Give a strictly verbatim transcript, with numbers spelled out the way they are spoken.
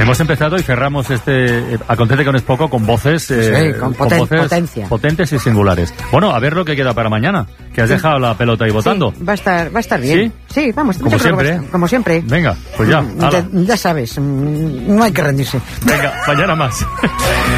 Hemos empezado y cerramos este Acontece con es poco con voces, eh, sí, con, poten- con voces potencia. potentes y singulares. Bueno, a ver lo que queda para mañana, que has Sí. dejado la pelota ahí votando. Sí, va a estar, va a estar bien. ¿Sí? Sí, vamos. Como yo creo que va a siempre, estar- como siempre. Venga, pues ya, Mm, hala. Ya, ya sabes, mm, no hay que rendirse. Venga, mañana más.